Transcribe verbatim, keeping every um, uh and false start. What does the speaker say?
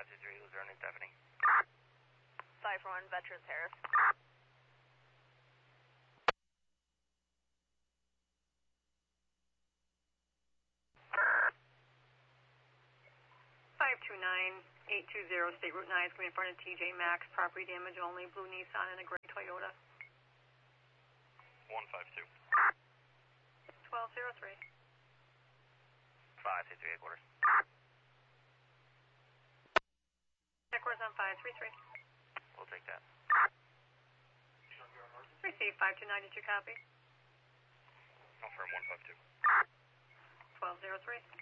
five two three, Luzerne and Stephanie. five four one, Veterans Harris. five two nine, eight two zero, State Route nine is coming in front of T J Maxx. Property damage only, blue Nissan and a gray Toyota. one five two. twelve oh three. five two three, headquarters. Headquarters on five three three. We'll take that. Receive five two nine, did you copy? Confirm one five two. twelve oh three.